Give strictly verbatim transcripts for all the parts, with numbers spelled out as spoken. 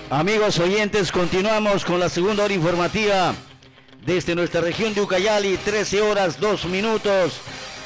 Amigos oyentes, continuamos con la segunda hora informativa desde nuestra región de Ucayali, trece horas dos minutos,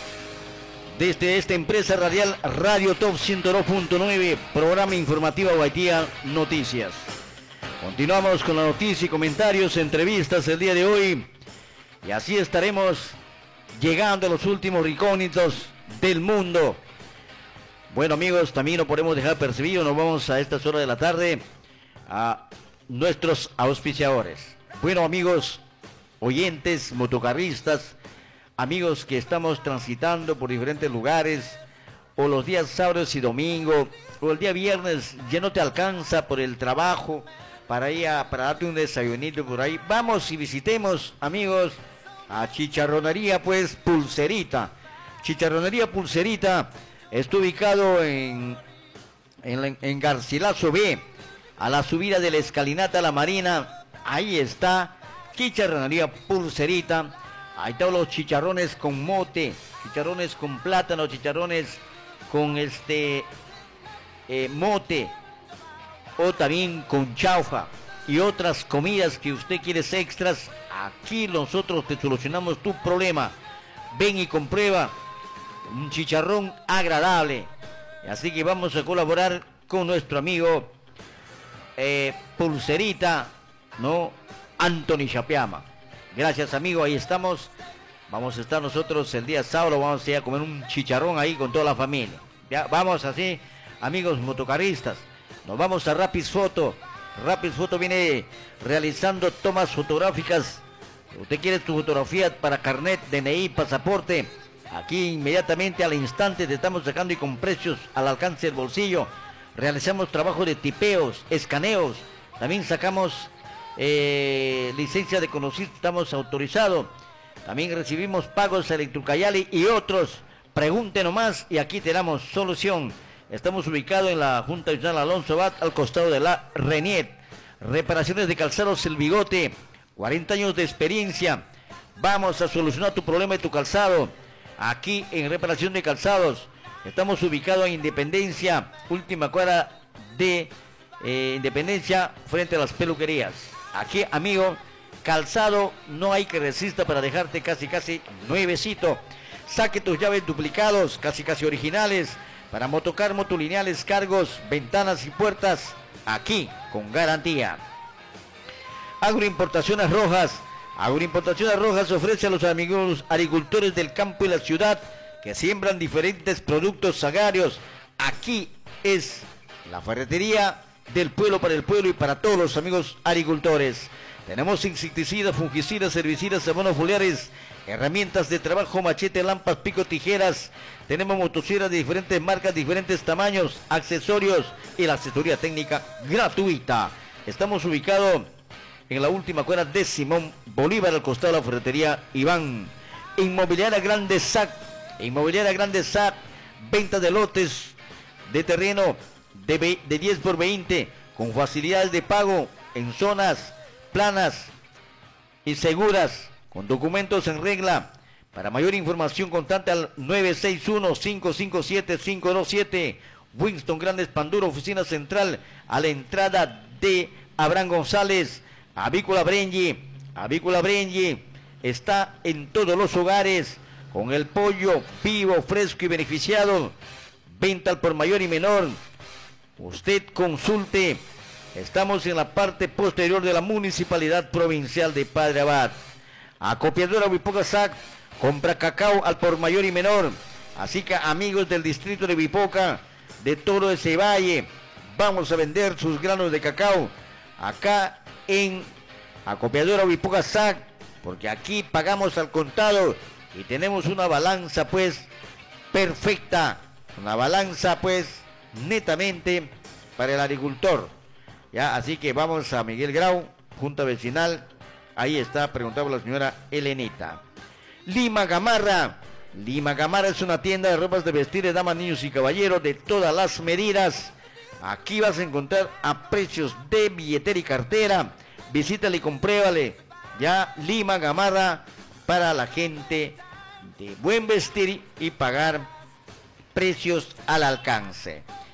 desde esta empresa radial Radio Top ciento dos punto nueve, programa informativo Guaitía Noticias. Continuamos con la noticia y comentarios, entrevistas el día de hoy, y así estaremos llegando a los últimos recónditos del mundo. Bueno, amigos, también no podemos dejar percibido, nos vamos a estas horas de la tarde a nuestros auspiciadores. Bueno, amigos oyentes, motocarristas, amigos que estamos transitando por diferentes lugares, o los días sábados y domingo, o el día viernes ya no te alcanza por el trabajo para ir a, para darte un desayunito por ahí, vamos y visitemos, amigos, a Chicharronería pues Pulserita. Chicharronería Pulserita está ubicado en, en, en Garcilaso B, a la subida de la escalinata a la Marina. Ahí está Chicharronería Pulserita. Ahí están los chicharrones con mote, chicharrones con plátano, chicharrones con este eh, mote, o también con chaufa y otras comidas que usted quiere extras. Aquí nosotros te solucionamos tu problema. Ven y comprueba un chicharrón agradable. Así que vamos a colaborar con nuestro amigo eh, Pulserita, ¿no? Anthony Chapiama. Gracias, amigo, ahí estamos. Vamos a estar nosotros el día sábado, vamos a ir a comer un chicharrón ahí con toda la familia. Ya, vamos así, amigos motocarristas. Nos vamos a Rapid Photo. Rapid Photo viene realizando tomas fotográficas. Usted quiere tu fotografía para carnet, D N I, pasaporte. Aquí inmediatamente al instante te estamos sacando y con precios al alcance del bolsillo. Realizamos trabajo de tipeos, escaneos. También sacamos eh, licencia de conducir, estamos autorizados. También recibimos pagos a Electrocayali y otros. Pregunte nomás y aquí te damos solución. Estamos ubicados en la Junta Nacional Alonso Abad, al costado de la RENIET. Reparaciones de calzados El Bigote, cuarenta años de experiencia. Vamos a solucionar tu problema de tu calzado. Aquí en reparación de calzados. Estamos ubicados en Independencia, última cuadra de eh, Independencia, frente a las peluquerías. Aquí, amigo, calzado no hay que resista para dejarte casi casi nuevecito. Saque tus llaves duplicados, casi casi originales, para motocar, motolineales, cargos, ventanas y puertas, aquí con garantía. Agroimportaciones Rojas. Agroimportaciones Rojas ofrece a los amigos agricultores del campo y la ciudad que siembran diferentes productos agrarios. Aquí es la ferretería del pueblo para el pueblo y para todos los amigos agricultores. Tenemos insecticidas, fungicidas, herbicidas, abonos foliares, herramientas de trabajo, machete, lampas, pico, tijeras. Tenemos motosierras de diferentes marcas, diferentes tamaños, accesorios y la asesoría técnica gratuita. Estamos ubicados en la última cuadra de Simón Bolívar, al costado de la ferretería Iván. Inmobiliaria Grande S A C. Inmobiliaria Grande S A C. Venta de lotes de terreno de, de diez por veinte con facilidades de pago en zonas planas y seguras, con documentos en regla. Para mayor información, contacte al nueve seis uno, cinco cinco siete, cinco dos siete. Winston Grandes Panduro, oficina central, a la entrada de Abraham González. Avícola Brenji, Avícola Brenji está en todos los hogares con el pollo vivo, fresco y beneficiado. Venta al por mayor y menor. Usted consulte. Estamos en la parte posterior de la Municipalidad Provincial de Padre Abad. Acopiadora Huipoca S A C, compra cacao al por mayor y menor. Así que, amigos del distrito de Huipoca, de todo ese valle, vamos a vender sus granos de cacao acá en Acopiadora Huipoca S A C, porque aquí pagamos al contado y tenemos una balanza pues perfecta, una balanza pues netamente para el agricultor. Ya, así que vamos a Miguel Grau, Junta Vecinal. Ahí está, preguntaba la señora Elenita. Lima Gamarra. Lima Gamarra es una tienda de ropas de vestir de damas, niños y caballeros de todas las medidas. Aquí vas a encontrar a precios de billetera y cartera. Visítale y compruébale. Ya, Lima Gamarra, para la gente de buen vestir y pagar precios al alcance.